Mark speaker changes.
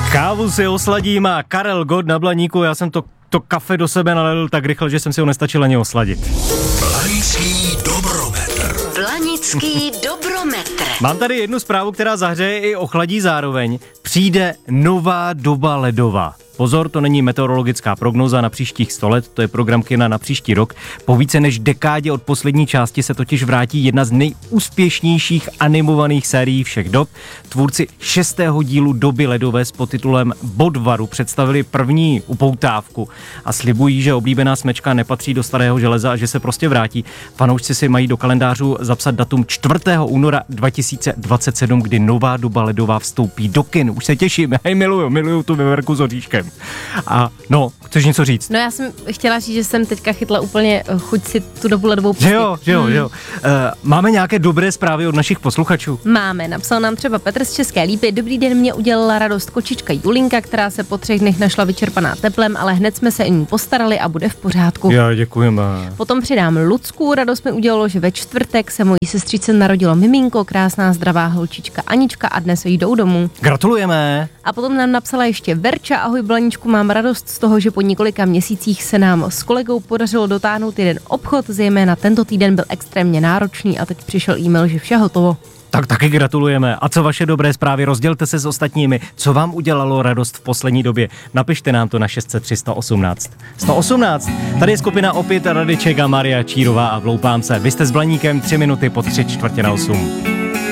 Speaker 1: Kávu si osladím a Karel Gott na Blaníku, já jsem to kafe do sebe nalil tak rychle, že jsem si ho nestačil ani osladit.
Speaker 2: Blanický dobrometr.
Speaker 3: Blanický dobrometr.
Speaker 1: Mám tady jednu zprávu, která zahřeje i ochladí zároveň. Přijde nová doba ledová. Pozor, to není meteorologická prognoza na příštích 100 let, to je program kina na příští rok. Po více než dekádě od poslední části se totiž vrátí jedna z nejúspěšnějších animovaných sérií všech dob. Tvůrci 6. dílu Doby ledové s podtitulem Bodvaru představili první upoutávku a slibují, že oblíbená smečka nepatří do starého železa a že se prostě vrátí. Fanoušci si mají do kalendářů zapsat datum 4. února 2027, kdy nová Doba ledová vstoupí do kin. Už se těším, hej, miluju tu veverku s oříškem. A no, chceš něco říct?
Speaker 4: No já jsem chtěla říct, že jsem teďka chytla úplně chuť si tu Dobu ledovou pustit.
Speaker 1: Že jo. Máme nějaké dobré zprávy od našich posluchačů?
Speaker 4: Máme, napsal nám třeba Petr z České Lípy. Dobrý den, mě udělala radost kočička Julinka, která se po 3 dnech našla vyčerpaná teplem, ale hned jsme se o ní postarali a bude v pořádku.
Speaker 1: Já děkujeme.
Speaker 4: Potom přidám Lucku, radost mi udělalo, že ve čtvrtek se mojí sestřičce narodilo miminko, krásná zdravá holčička Anička a dnes jdou domů.
Speaker 1: Gratulujeme.
Speaker 4: A potom nám napsala ještě Verča, ahoj Blaničku, mám radost z toho, že po několika měsících se nám s kolegou podařilo dotáhnout jeden obchod, zejména tento týden byl extrémně náročný a teď přišel e-mail, že vše hotovo.
Speaker 1: Tak taky gratulujeme. A co vaše dobré zprávy? Rozdělte se s ostatními. Co vám udělalo radost v poslední době? Napište nám to na 603 118. 118. Tady je skupina opět Radeček a Maria Čírová a Vloupám se. Vy jste s Blaníkem 3 minuty po 7:45.